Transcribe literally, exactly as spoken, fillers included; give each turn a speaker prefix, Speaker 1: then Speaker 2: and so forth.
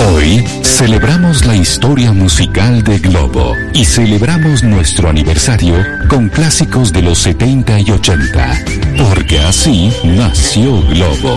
Speaker 1: Hoy celebramos la historia musical de Globo y celebramos nuestro aniversario con clásicos de los setenta y ochenta, porque así nació Globo.